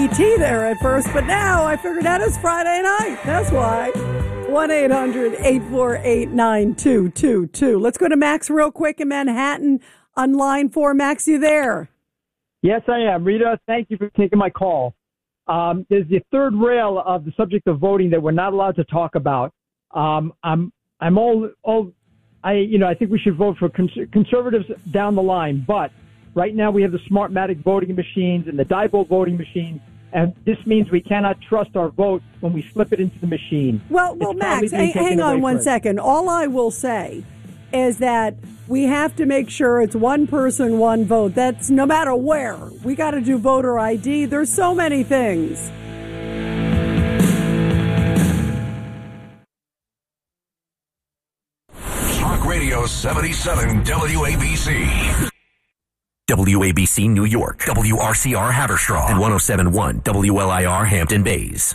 ET there at first, but now I figured out it's Friday night. That's why. 1-800-848-9222. Let's go to Max real quick in Manhattan on line 4. Max, you there? Yes, I am. Rita, thank you for taking my call. There's the third rail of the subject of voting that we're not allowed to talk about. I think we should vote for conservatives down the line, but right now we have the Smartmatic voting machines and the Diebold voting machines, and this means we cannot trust our vote when we slip it into the machine. Well, Max, hang on one second. All I will say is that we have to make sure it's one person, one vote. That's no matter where. We got to do voter ID. There's so many things. Talk Radio 77 WABC. WABC New York, WRCR Haverstraw, and 107.1 WLIR Hampton Bays.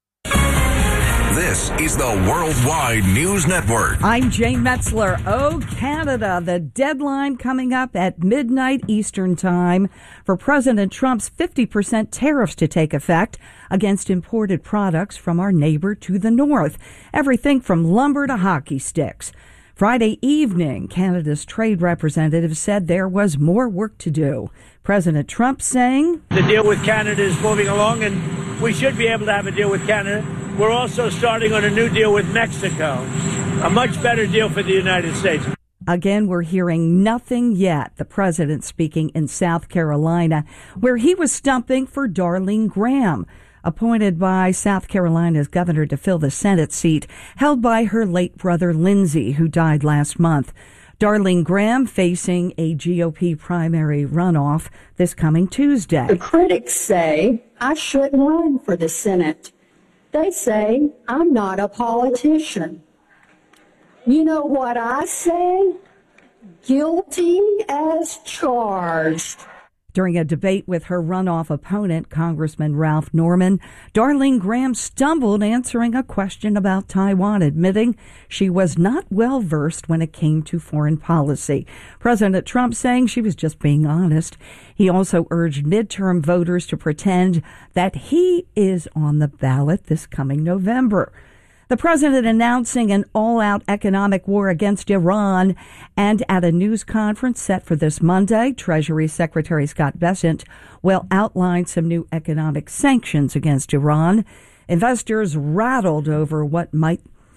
This is the Worldwide News Network. I'm Jane Metzler. Oh, Canada, the deadline coming up at midnight Eastern Time for President Trump's 50% tariffs to take effect against imported products from our neighbor to the north. Everything from lumber to hockey sticks. Friday evening, Canada's trade representative said there was more work to do. President Trump saying, the deal with Canada is moving along, and we should be able to have a deal with Canada. We're also starting on a new deal with Mexico, a much better deal for the United States. Again, we're hearing nothing yet. The president speaking in South Carolina, where he was stumping for Darlene Graham, appointed by South Carolina's governor to fill the Senate seat held by her late brother Lindsey, who died last month. Darlene Graham facing a GOP primary runoff this coming Tuesday. The critics say I shouldn't run for the Senate. They say I'm not a politician. You know what I say? Guilty as charged. During a debate with her runoff opponent, Congressman Ralph Norman, Darlene Graham stumbled answering a question about Taiwan, admitting she was not well versed when it came to foreign policy. President Trump saying she was just being honest. He also urged midterm voters to pretend that he is on the ballot this coming November. The president announcing an all-out economic war against Iran, and at a news conference set for this Monday, Treasury Secretary Scott Bessent will outline some new economic sanctions against Iran. Investors rattled over what might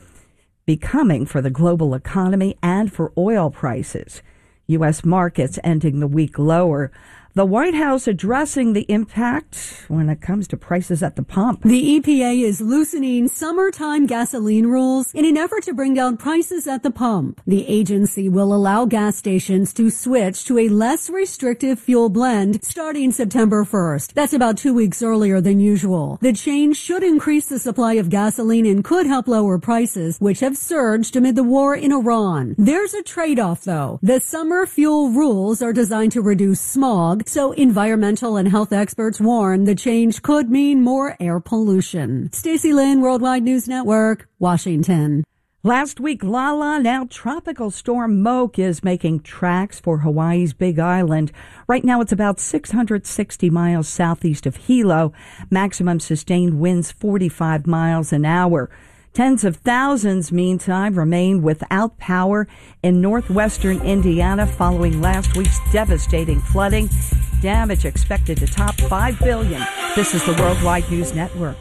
be coming for the global economy and for oil prices. U.S. markets ending the week lower. The White House addressing the impact when it comes to prices at the pump. The EPA is loosening summertime gasoline rules in an effort to bring down prices at the pump. The agency will allow gas stations to switch to a less restrictive fuel blend starting September 1st. That's about 2 weeks earlier than usual. The change should increase the supply of gasoline and could help lower prices, which have surged amid the war in Iran. There's a trade-off, though. The summer fuel rules are designed to reduce smog, so environmental and health experts warn the change could mean more air pollution. Stacey Lynn, Worldwide News Network, Washington. Last week, Lala, now Tropical Storm Moke, is making tracks for Hawaii's Big Island. Right now, it's about 660 miles southeast of Hilo. Maximum sustained winds 45 miles an hour. Tens of thousands, meantime, remain without power in northwestern Indiana following last week's devastating flooding. Damage expected to top $5 billion. This is the Worldwide News Network.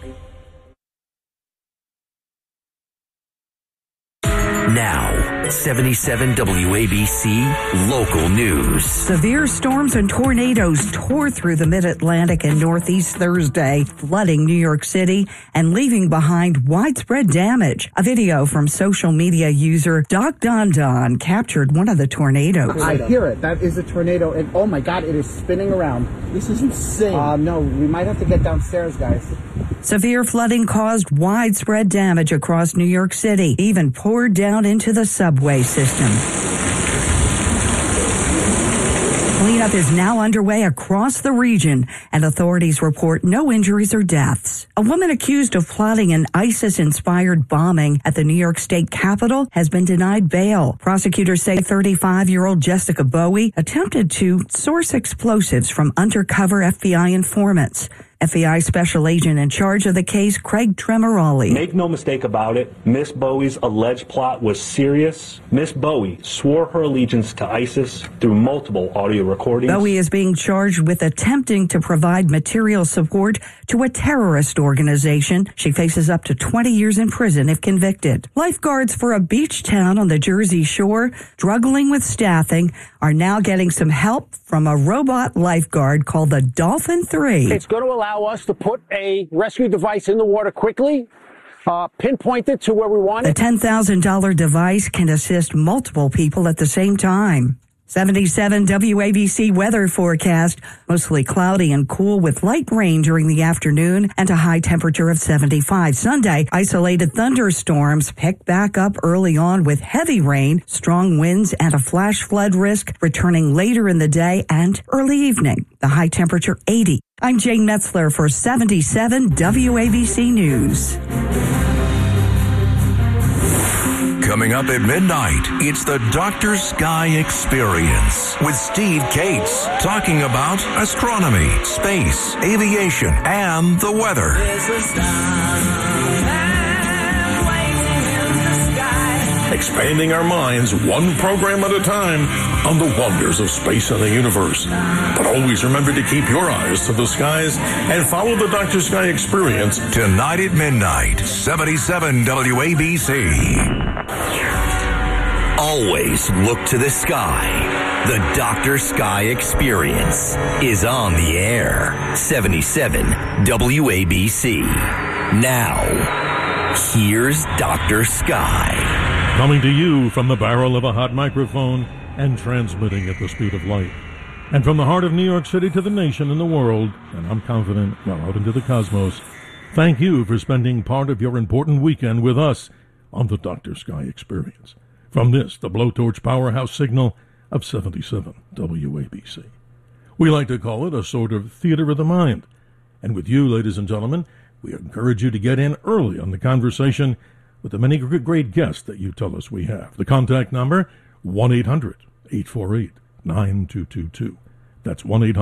Now, 77 WABC Local News. Severe storms and tornadoes tore through the mid-Atlantic and Northeast Thursday, flooding New York City and leaving behind widespread damage. A video from social media user Doc Don Don captured one of the tornadoes. I hear it. That is a tornado, and oh my God, it is spinning around. This is insane. No, we might have to get downstairs, guys. Severe flooding caused widespread damage across New York City, even poured down into the subway system. Cleanup is now underway across the region, and authorities report no injuries or deaths. A woman accused of plotting an ISIS-inspired bombing at the New York State Capitol has been denied bail. Prosecutors say 35-year-old Jessica Bowie attempted to source explosives from undercover FBI informants. FBI Special Agent in charge of the case, Craig Tremorali. Make no mistake about it, Miss Bowie's alleged plot was serious. Miss Bowie swore her allegiance to ISIS through multiple audio recordings. Bowie is being charged with attempting to provide material support to a terrorist organization. She faces up to 20 years in prison if convicted. Lifeguards for a beach town on the Jersey Shore, struggling with staffing, are now getting some help from a robot lifeguard called the Dolphin 3. It's going to allow us to put a rescue device in the water quickly, pinpoint it to where we want it. The $10,000 device can assist multiple people at the same time. 77 WABC weather forecast, mostly cloudy and cool with light rain during the afternoon and a high temperature of 75. Sunday, isolated thunderstorms pick back up early on with heavy rain, strong winds, and a flash flood risk returning later in the day and early evening. The high temperature 80. I'm Jane Metzler for 77 WABC News. Coming up at midnight, it's the Dr. Sky Experience with Steve Cates, talking about astronomy, space, aviation, and the weather. Expanding our minds one program at a time on the wonders of space and the universe. But always remember to keep your eyes to the skies and follow the Dr. Sky Experience tonight at midnight, 77 WABC. Always look to the sky. The Dr. Sky Experience is on the air. 77 WABC. Now, here's Dr. Sky. Coming to you from the barrel of a hot microphone and transmitting at the speed of light. And from the heart of New York City to the nation and the world, and I'm confident, well, out into the cosmos, thank you for spending part of your important weekend with us on the Dr. Sky Experience. From this, the Blowtorch Powerhouse signal of 77 WABC. We like to call it a sort of theater of the mind. And with you, ladies and gentlemen, we encourage you to get in early on the conversation with the many great guests that you tell us we have. The contact number, 1-800-848-9222. That's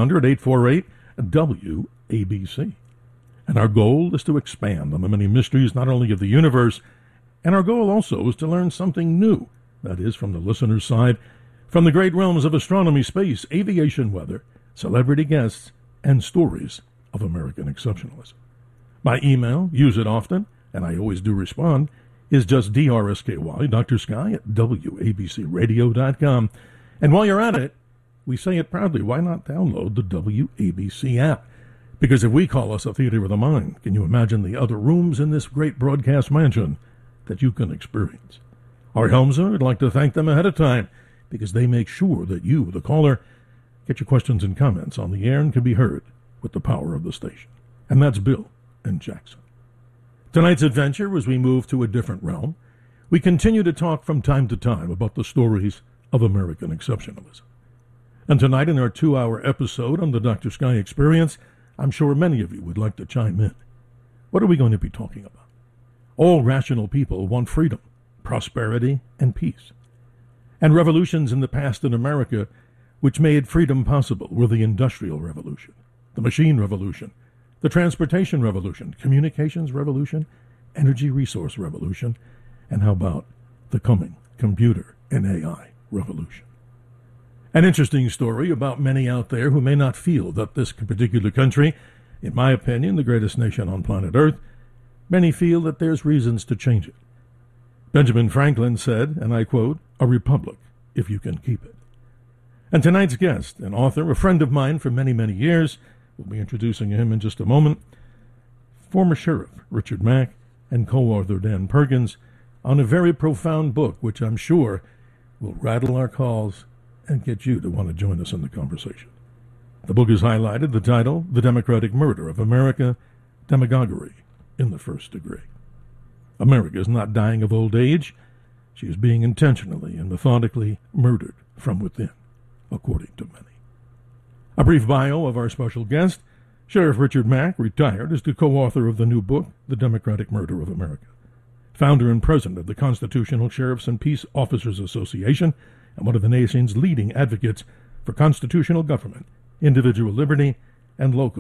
1-800-848-WABC. And our goal is to expand on the many mysteries not only of the universe, and our goal also is to learn something new, that is, from the listener's side, from the great realms of astronomy, space, aviation, weather, celebrity guests, and stories of American exceptionalism. My email, use it often, and I always do respond, is just DRSKY, Dr. Sky, at WABCRadio.com. And while you're at it, we say it proudly, why not download the WABC app? Because if we call us a theater of the mind, can you imagine the other rooms in this great broadcast mansion that you can experience? Our helmsman would like to thank them ahead of time because they make sure that you, the caller, get your questions and comments on the air and can be heard with the power of the station. And that's Bill and Jackson. Tonight's adventure, as we move to a different realm, we continue to talk from time to time about the stories of American exceptionalism. And tonight in our 2-hour episode on the Dr. Sky Experience, I'm sure many of you would like to chime in. What are we going to be talking about? All rational people want freedom, prosperity, and peace. And revolutions in the past in America which made freedom possible were the Industrial Revolution, the Machine Revolution, the Transportation Revolution, Communications Revolution, Energy Resource Revolution, and how about the coming Computer and AI Revolution? An interesting story about many out there who may not feel that this particular country, in my opinion, the greatest nation on planet Earth, many feel that there's reasons to change it. Benjamin Franklin said, and I quote, "A republic, if you can keep it." And tonight's guest, an author, a friend of mine for many, many years, we'll be introducing him in just a moment, former Sheriff Richard Mack and co-author Dan Perkins on a very profound book which I'm sure will rattle our calls and get you to want to join us in the conversation. The book is highlighted, the title, The Democratic Murder of America, Demagoguery in the First Degree. America is not dying of old age. She is being intentionally and methodically murdered from within, according to many. A brief bio of our special guest. Sheriff Richard Mack, retired, is the co-author of the new book, The Democratic Murder of America. Founder and president of the Constitutional Sheriffs and Peace Officers Association, and one of the nation's leading advocates for constitutional government, individual liberty, and local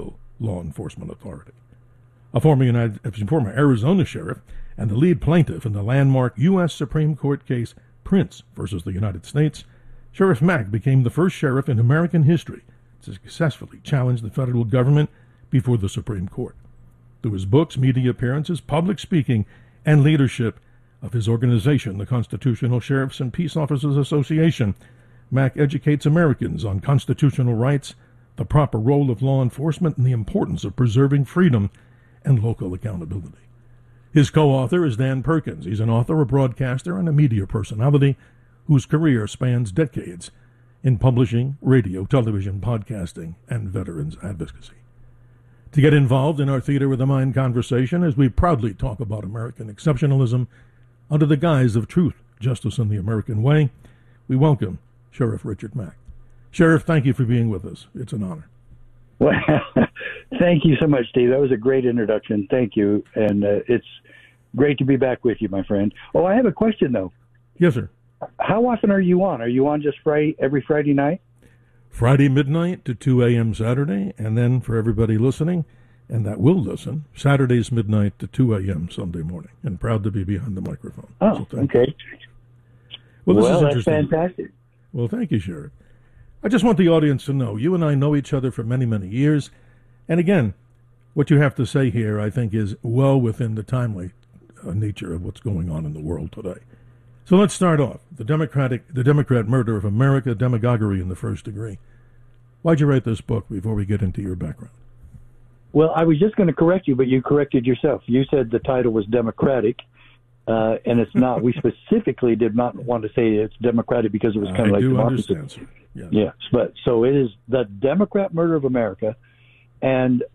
law enforcement authority. A former Arizona sheriff and the lead plaintiff in the landmark U.S. Supreme Court case Prince versus the United States, Sheriff Mack became the first sheriff in American history to successfully challenge the federal government before the Supreme Court. Through his books, media appearances, public speaking, and leadership of his organization, the Constitutional Sheriffs and Peace Officers Association, Mack educates Americans on constitutional rights, the proper role of law enforcement, and the importance of preserving freedom and local accountability. His co-author is Dan Perkins. He's an author, a broadcaster, and a media personality whose career spans decades in publishing, radio, television, podcasting, and veterans advocacy. To get involved in our Theater of the Mind conversation as we proudly talk about American exceptionalism under the guise of truth, justice, and the American way, we welcome Sheriff Richard Mack. Sheriff, thank you for being with us. It's an honor. Well, thank you so much, Steve. That was a great introduction. Thank you. And it's great to be back with you, my friend. Oh, I have a question, though. Yes, sir. How often are you on? Are you on just every Friday night? Friday midnight to 2 a.m. Saturday, and then for everybody listening, and that will listen, Saturdays midnight to 2 a.m. Sunday morning. And proud to be behind the microphone. Oh, so okay. Well, this is that's interesting. fantastic. Well, thank you, Sheriff. I just want the audience to know, you and I know each other for many, many years. And again, what you have to say here, I think, is well within the timely nature of what's going on in the world today. So let's start off. The Democrat murder of America, demagoguery in the first degree. Why'd you write this book before we get into your background? Well, I was just going to correct you, but you corrected yourself. You said the title was Democratic, and it's not. We specifically did not want to say it's Democratic because it was kind of like democracy. Understand, sir. Yes, but so it is the Democrat murder of America, and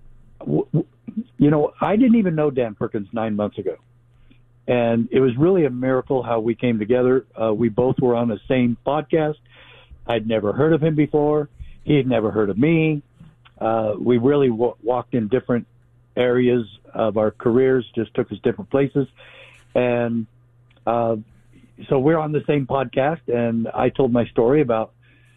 I didn't even know Dan Perkins 9 months ago, and it was really a miracle how we came together. We both were on the same podcast. I'd never heard of him before. He had never heard of me. We really walked in different areas of our careers, just took us different places, and so we're on the same podcast. And I told my story about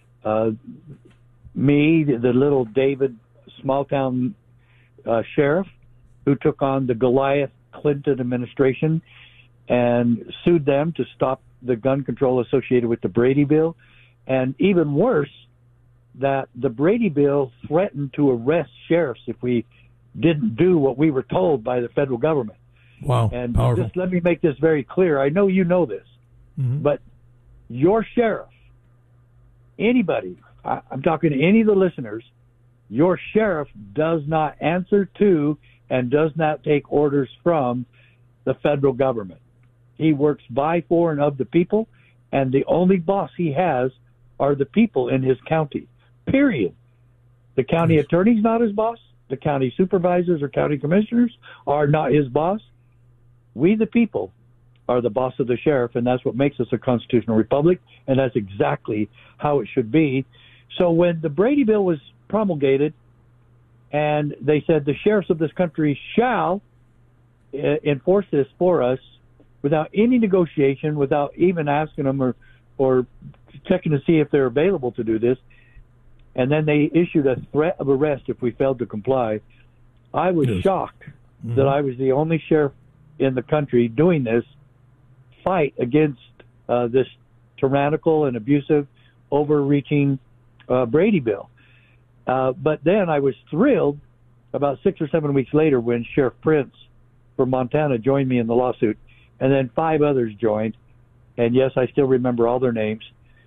me, the little David, small town sheriff who took on the Goliath Clinton administration and sued them to stop the gun control associated with the Brady Bill. And even worse, that the Brady Bill threatened to arrest sheriffs if we didn't do what we were told by the federal government. Wow, and powerful. Just let me make this very clear. I know you know this, but your sheriff, anybody, I'm talking to any of the listeners, your sheriff does not answer to and does not take orders from the federal government. He works by, for, and of the people, and the only boss he has are the people in his county, period. The county attorney's not his boss. The county supervisors or county commissioners are not his boss. We, the people, are the boss of the sheriff, and that's what makes us a constitutional republic, and that's exactly how it should be. So when the Brady Bill was promulgated and they said the sheriffs of this country shall enforce this for us without any negotiation, without even asking them or checking to see if they're available to do this, and then they issued a threat of arrest if we failed to comply, I was shocked that I was the only sheriff in the country doing this fight against this tyrannical and abusive, overreaching Brady Bill. But then I was thrilled about 6 or 7 weeks later when Sheriff Prince from Montana joined me in the lawsuit, and then 5 others joined. And yes, I still remember all their names.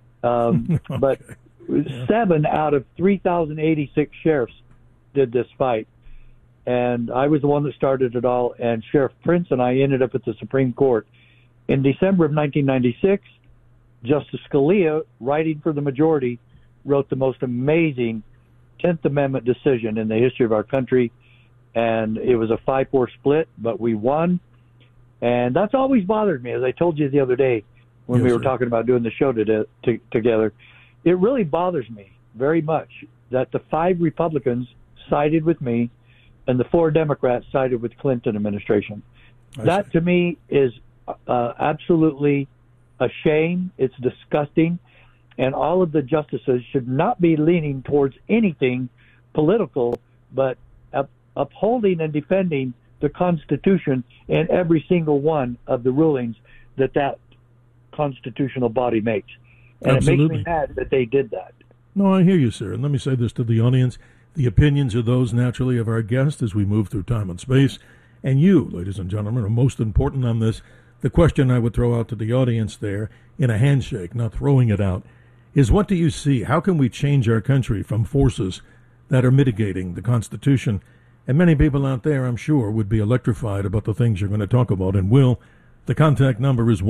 But 7 out of 3,086 sheriffs did this fight. And I was the one that started it all. And Sheriff Prince and I ended up at the Supreme Court. In December of 1996, Justice Scalia, writing for the majority, wrote the most amazing 10th Amendment decision in the history of our country. And it was a 5-4 split, but we won. And that's always bothered me, as I told you the other day when we were talking about doing the show together. It really bothers me very much that the 5 Republicans sided with me and the 4 Democrats sided with the Clinton administration. That, to me, is absolutely a shame. It's disgusting. And all of the justices should not be leaning towards anything political, but upholding and defending the Constitution in every single one of the rulings that constitutional body makes. And Absolutely. It makes me mad that they did that. No, I hear you, sir. And let me say this to the audience. The opinions are those, naturally, of our guest as we move through time and space. And you, ladies and gentlemen, are most important on this. The question I would throw out to the audience there, in a handshake, not throwing it out, is what do you see? How can we change our country from forces that are mitigating the Constitution? And many people out there, I'm sure, would be electrified about the things you're going to talk about and will. The contact number is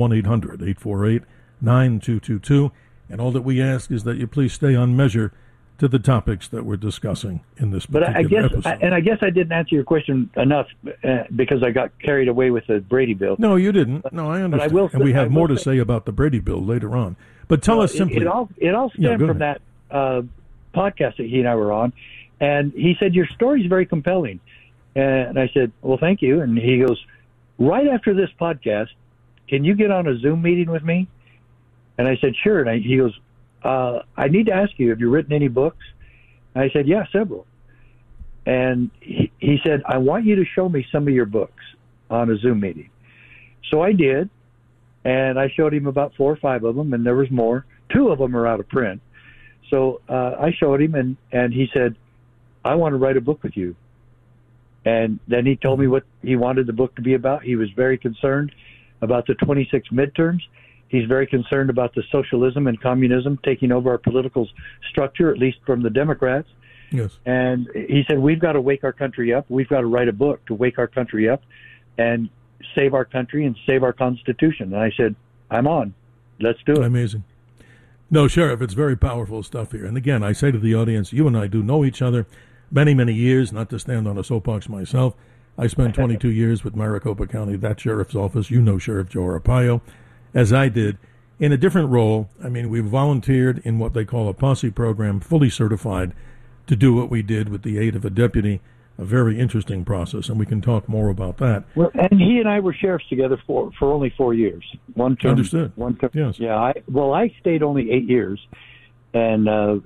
1-800-848-9222. And all that we ask is that you please stay on measure to the topics that we're discussing in this particular episode. I guess I didn't answer your question enough because I got carried away with the Brady Bill. No, you didn't. No, I understand. And we have more to say about the Brady Bill later on. But tell us simply. It all stemmed from that podcast that he and I were on. And he said, your story is very compelling. And I said, well, thank you. And he goes, right after this podcast, can you get on a Zoom meeting with me? And I said, sure. And he goes, I need to ask you, have you written any books? And I said, yeah, several. And he said, I want you to show me some of your books on a Zoom meeting. So I did. And I showed him about 4 or 5 of them, and there was more. 2 of them are out of print. So I showed him, and he said, I want to write a book with you. And then he told me what he wanted the book to be about. He was very concerned about the 26 midterms. He's very concerned about the socialism and communism taking over our political structure, at least from the Democrats. Yes. And he said, we've got to wake our country up. We've got to write a book to wake our country up and save our country and save our Constitution. And I said, I'm on. Let's do it. Amazing. No, Sheriff, it's very powerful stuff here. And again, I say to the audience, you and I do know each other many, many years, not to stand on a soapbox myself. I spent 22 years with Maricopa County, that sheriff's office. You know Sheriff Joe Arpaio, as I did, in a different role. I mean, we volunteered in what they call a posse program, fully certified to do what we did with the aid of a deputy. A very interesting process, and we can talk more about that. Well, and he and I were sheriffs together for only 4 years. One term. Understood. One term. Yes. Yeah. I stayed only 8 years, and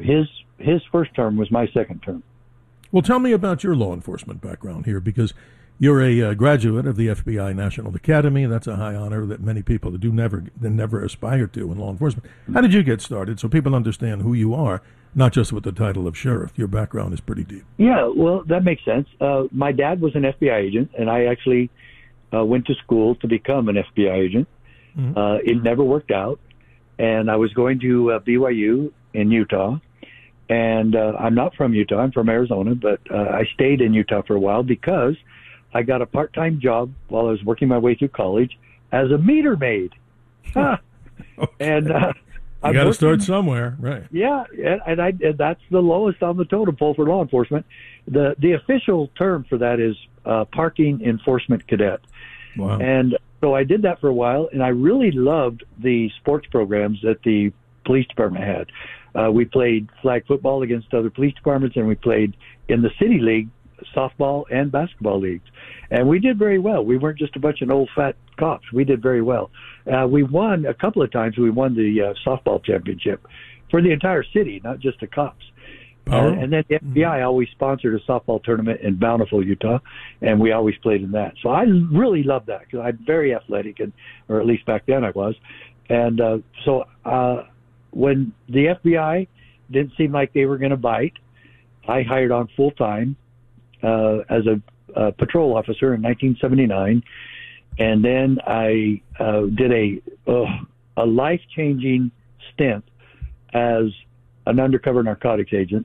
his first term was my second term. Well, tell me about your law enforcement background here, because you're a graduate of the FBI National Academy. That's a high honor that many people do never aspire to in law enforcement. How did you get started, so people understand who you are, not just with the title of sheriff? Your background is pretty deep. Yeah, well, that makes sense. My dad was an FBI agent, and I actually went to school to become an FBI agent. Mm-hmm. It never worked out, and I was going to BYU in Utah. And I'm not from Utah. I'm from Arizona, but I stayed in Utah for a while because I got a part-time job while I was working my way through college as a meter maid. Okay. And you got to start somewhere, right? Yeah, and that's the lowest on the totem pole for law enforcement. The official term for that is parking enforcement cadet. Wow. And so I did that for a while, and I really loved the sports programs that the police department had. We played flag football against other police departments, and we played in the city league, softball and basketball leagues. And we did very well. We weren't just a bunch of old fat cops. We did very well. We won a couple of times. We won the softball championship for the entire city, not just the cops. And then the FBI always sponsored a softball tournament in Bountiful, Utah, and we always played in that. So I really loved that because I'm very athletic, or at least back then I was. And so when the FBI didn't seem like they were going to bite, I hired on full-time as a patrol officer in 1979, and then I did a life-changing stint as an undercover narcotics agent,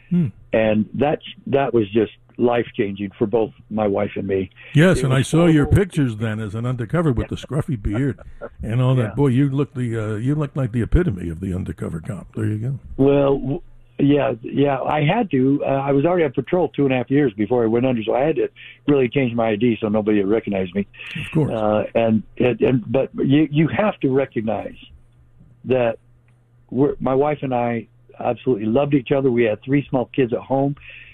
and that was just life-changing for both my wife and me. Yes, and I saw your pictures then as an undercover with the scruffy beard and all that. Yeah. Boy, you look like the epitome of the undercover cop. There you go. Well, yeah, I had to. I was already on patrol 2.5 years before I went under, so I had to really change my ID so nobody would recognize me. Of course. But you have to recognize that my wife and I absolutely loved each other. We had 3 small kids at home.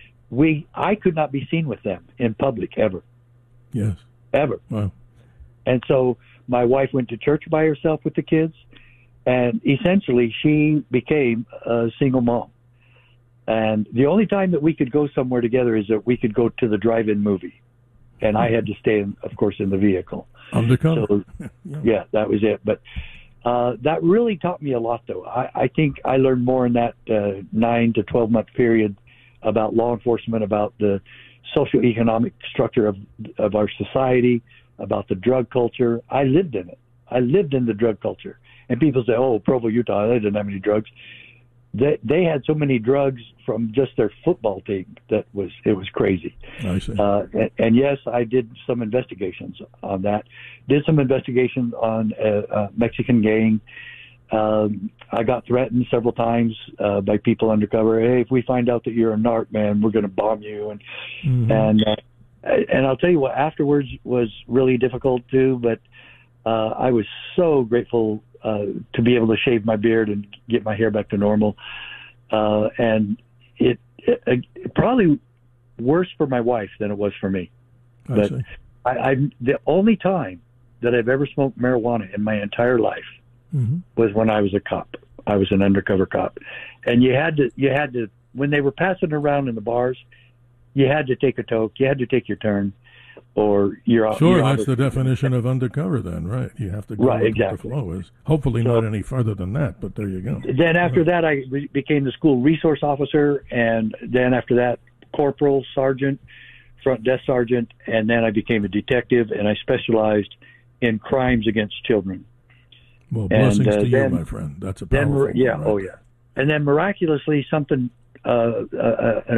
I could not be seen with them in public ever. Yes. Ever. Wow. And so my wife went to church by herself with the kids, and essentially she became a single mom. And the only time that we could go somewhere together is that we could go to the drive-in movie. And I had to stay, of course, in the vehicle. Undercover. So, yeah, that was it. But that really taught me a lot, though. I think I learned more in that 9 to 12-month period about law enforcement, about the socioeconomic structure of our society, about the drug culture. I lived in it. I lived in the drug culture. And people say, oh, Provo, Utah, they didn't have any drugs. They had so many drugs from just their football team that it was crazy. I see. And yes, I did some investigations on that. Did some investigations on a Mexican gang. I got threatened several times by people undercover. Hey, if we find out that you're a narc, man, we're going to bomb you. And I'll tell you what, afterwards was really difficult too. But I was so grateful to be able to shave my beard and get my hair back to normal. And it probably worse for my wife than it was for me. But I the only time that I've ever smoked marijuana in my entire life was when I was a cop. I was an undercover cop. And you had to, when they were passing around in the bars, you had to take a toke, you had to take your turn, or you're out. Sure, that's the definition of undercover then, right? You have to go right, with exactly. what the flow is. Hopefully not any further than that, but there you go. Then after that, I became the school resource officer, and then after that, corporal, sergeant, front desk sergeant, and then I became a detective, and I specialized in crimes against children. Well, blessings to you, my friend. That's a powerful one, yeah, right? oh yeah. And then miraculously, something, an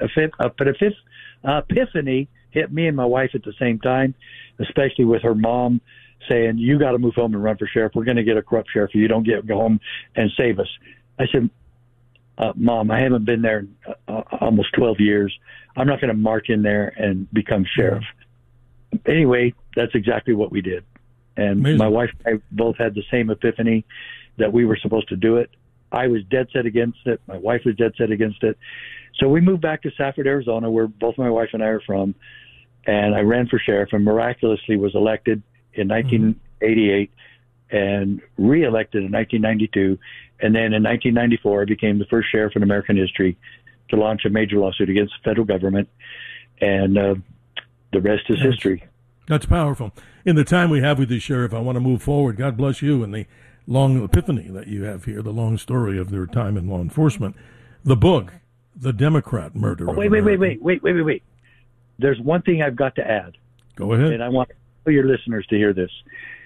epiphany hit me and my wife at the same time, especially with her mom saying, you got to move home and run for sheriff. We're going to get a corrupt sheriff if you don't go home and save us. I said, Mom, I haven't been there almost 12 years. I'm not going to march in there and become sheriff. Anyway, that's exactly what we did. And Amazing. My wife and I both had the same epiphany that we were supposed to do it. I was dead set against it. My wife was dead set against it. So we moved back to Safford, Arizona, where both my wife and I are from. And I ran for sheriff and miraculously was elected in 1988 and reelected in 1992. And then in 1994, I became the first sheriff in American history to launch a major lawsuit against the federal government. And the rest is history. That's powerful. In the time we have with you, Sheriff, I want to move forward. God bless you and the long epiphany that you have here, the long story of their time in law enforcement. The book, The Democrat Murder. Wait. There's one thing I've got to add. Go ahead. And I want your listeners to hear this.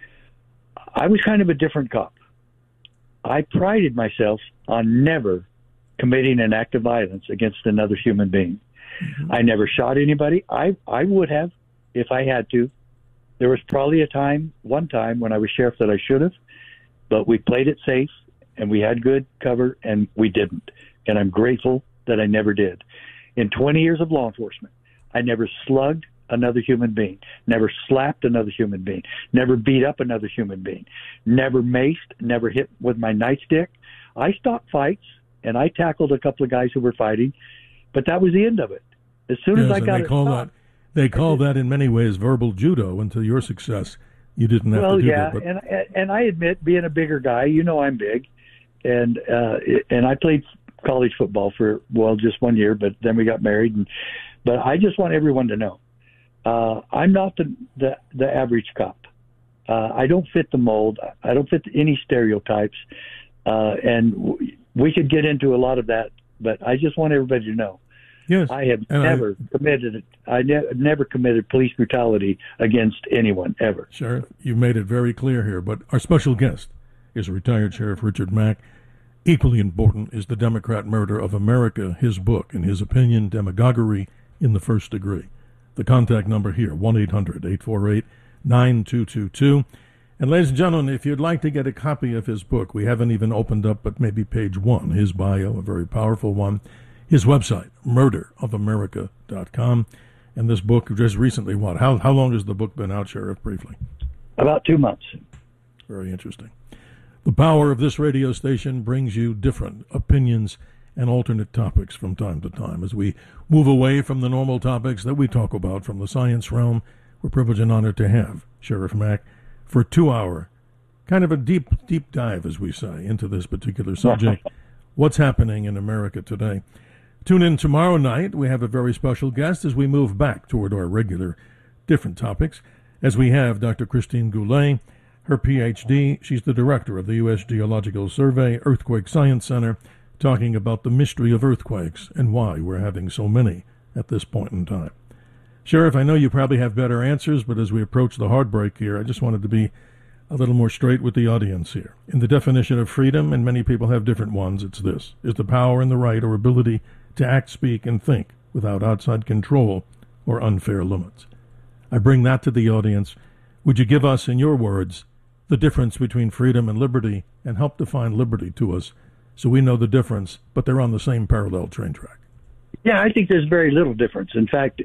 I was kind of a different cop. I prided myself on never committing an act of violence against another human being. I never shot anybody. I would have if I had to. There was probably one time when I was sheriff that I should have, but we played it safe and we had good cover and we didn't. And I'm grateful that I never did. In 20 years of law enforcement, I never slugged another human being, never slapped another human being, never beat up another human being, never maced, never hit with my nightstick. I stopped fights and I tackled a couple of guys who were fighting, but that was the end of it. As soon as I got it stopped, they call that in many ways verbal judo. Until your success, you didn't have to do that. But... and I admit, being a bigger guy, I'm big, and I played college football for just 1 year, but then we got married. But I just want everyone to know, I'm not the average cop. I don't fit the mold. I don't fit any stereotypes, and we could get into a lot of that. But I just want everybody to know. Yes, I have never committed police brutality against anyone, ever. Sheriff, you made it very clear here, but our special guest is retired Sheriff Richard Mack. Equally important is The Democrat Murder of America, his book, in his opinion, Demagoguery in the First Degree. The contact number here, 1-800-848-9222. And ladies and gentlemen, if you'd like to get a copy of his book, we haven't even opened up but maybe page 1, his bio, a very powerful one. His website, murderofamerica.com. And this book just recently, how long has the book been out, Sheriff, briefly? About 2 months. Very interesting. The power of this radio station brings you different opinions and alternate topics from time to time. As we move away from the normal topics that we talk about from the science realm, we're privileged and honored to have Sheriff Mack for a 2-hour, kind of a deep dive, as we say, into this particular subject. What's happening in America today? Tune in tomorrow night. We have a very special guest as we move back toward our regular different topics, as we have Dr. Christine Goulet, her Ph.D. She's the director of the U.S. Geological Survey Earthquake Science Center, talking about the mystery of earthquakes and why we're having so many at this point in time. Sheriff, I know you probably have better answers, but as we approach the hard break here, I just wanted to be a little more straight with the audience here. In the definition of freedom, and many people have different ones, it's this: is the power and the right or ability to act, speak, and think without outside control or unfair limits. I bring that to the audience. Would you give us, in your words, the difference between freedom and liberty, and help define liberty to us so we know the difference, but they're on the same parallel train track? Yeah, I think there's very little difference. In fact,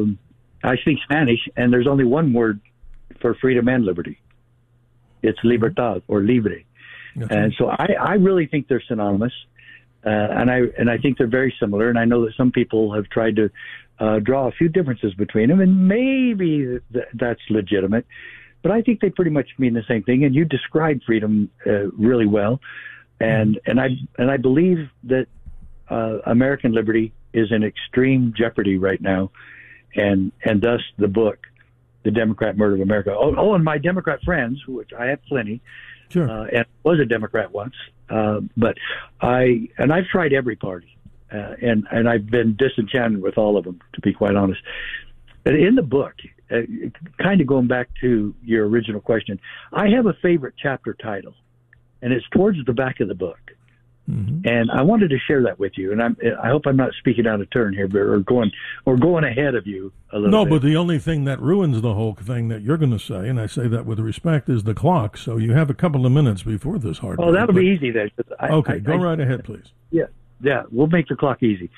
I speak Spanish, and there's only one word for freedom and liberty. It's libertad, or libre. That's and right. so I really think they're synonymous, and I think they're very similar. And I know that some people have tried to draw a few differences between them, and maybe that's legitimate. But I think they pretty much mean the same thing. And you described freedom really well, and I believe that American liberty is in extreme jeopardy right now, and thus the book, The Democrat Murder of America. Oh, and my Democrat friends, which I have plenty, sure, and was a Democrat once, but I've tried every party, and I've been disenchanted with all of them, to be quite honest. But in the book, kind of going back to your original question, I have a favorite chapter title, and it's towards the back of the book. Mm-hmm. And I wanted to share that with you. And I hope I'm not speaking out of turn here, or going ahead of you a little bit. No, but the only thing that ruins the whole thing that you're going to say, and I say that with respect, is the clock. So you have a couple of minutes before this hard break. Oh, that'll be easy then. Go right ahead, please. Yeah, we'll make the clock easy.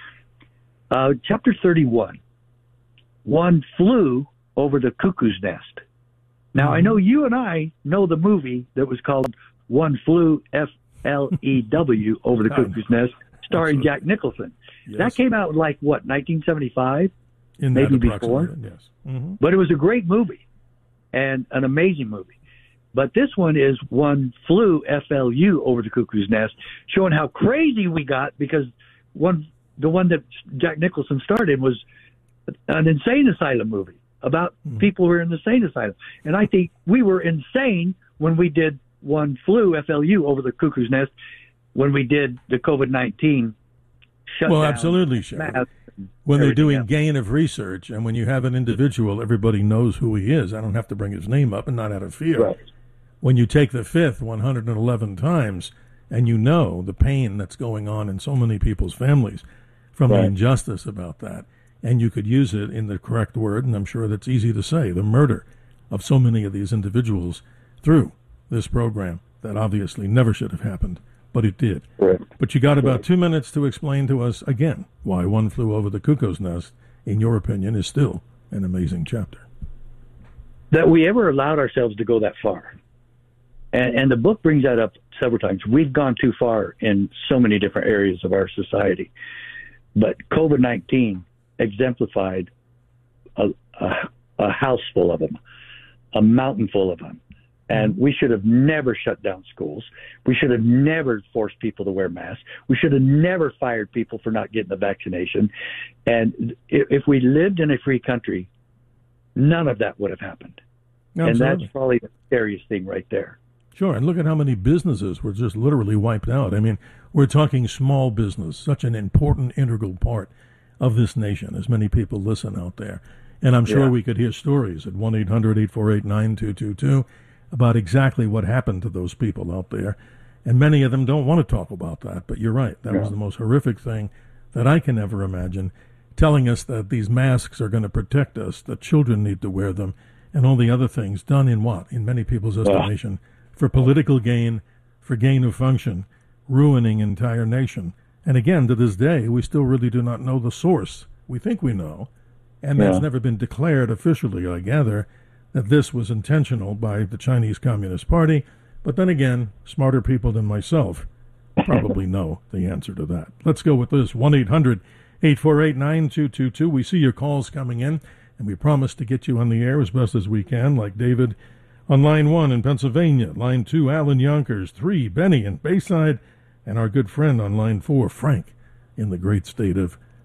Chapter 31. One flew over the cuckoo's nest. Now, I know you and I know the movie that was called One Flew, F-L-E-W, over the cuckoo's nest, starring Jack Nicholson. Yes. That came out like, 1975? In maybe that before? Yes. Mm-hmm. But it was a great movie and an amazing movie. But this one is One Flew, F-L-U, over the cuckoo's nest, showing how crazy we got, because the one that Jack Nicholson starred in was an insane asylum movie about people who were in the insane asylum. And I think we were insane when we did One Flew, F-L-U, over the cuckoo's nest, when we did the COVID-19 shutdown. Well, absolutely, Sheriff. When they're doing gain of research, and when you have an individual, everybody knows who he is. I don't have to bring his name up, and not out of fear. Right. When you take the fifth 111 times, and you know the pain that's going on in so many people's families from the injustice about that, and you could use it in the correct word, and I'm sure that's easy to say, the murder of so many of these individuals through this program that obviously never should have happened, but it did. Right. But you got about 2 minutes to explain to us again why One Flew Over the Cuckoo's Nest, in your opinion, is still an amazing chapter. That we ever allowed ourselves to go that far. And the book brings that up several times. We've gone too far in so many different areas of our society. But COVID-19 exemplified a house full of them, a mountain full of them. And we should have never shut down schools. We should have never forced people to wear masks. We should have never fired people for not getting the vaccination. And if we lived in a free country, none of that would have happened. Absolutely. And that's probably the scariest thing right there. Sure, and look at how many businesses were just literally wiped out. I mean, we're talking small business, such an important, integral part of this nation, as many people listen out there. And I'm sure we could hear stories at 1-800-848-9222 about exactly what happened to those people out there. And many of them don't want to talk about that, but you're right. That was the most horrific thing that I can ever imagine, telling us that these masks are going to protect us, that children need to wear them, and all the other things done in what? In many people's estimation, for political gain, for gain of function, ruining an entire nation. And again, to this day, we still really do not know the source. We think we know, and that's never been declared officially, I gather, that this was intentional by the Chinese Communist Party. But then again, smarter people than myself probably know the answer to that. Let's go with this, 1-800-848-9222. We see your calls coming in, and we promise to get you on the air as best as we can, like David on line 1 in Pennsylvania, line 2, Alan Yonkers, 3, Benny in Bayside, and our good friend on line 4, Frank, in the great state of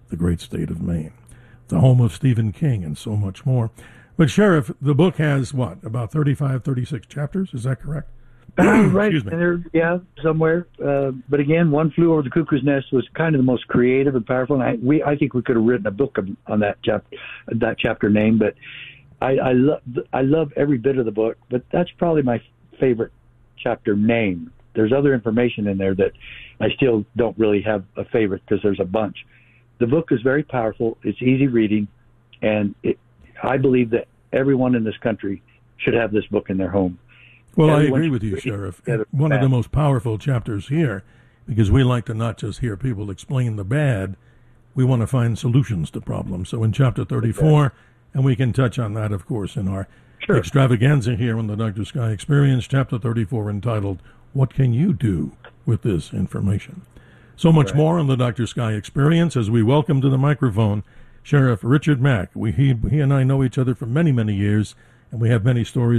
the great state of Maine, the home of Stephen King and so much more. But, Sheriff, the book has, what, about 35, 36 chapters? Is that correct? Right. Excuse me. Yeah, somewhere. But again, One Flew Over the Cuckoo's Nest was kind of the most creative and powerful. And I think we could have written a book on that chapter name. But I love every bit of the book. But that's probably my favorite chapter name. There's other information in there that I still don't really have a favorite because there's a bunch. The book is very powerful. It's easy reading, and I believe that everyone in this country should have this book in their home. Well, I agree with you, Sheriff. One of the most powerful chapters here, because we like to not just hear people explain the bad, we want to find solutions to problems. So in Chapter 34, and we can touch on that, of course, in our extravaganza here on the Dr. Sky Experience, Chapter 34, entitled, What Can You Do with This Information? So much more on the Dr. Sky Experience as we welcome to the microphone Sheriff Richard Mack. He and I know each other for many, many years, and we have many stories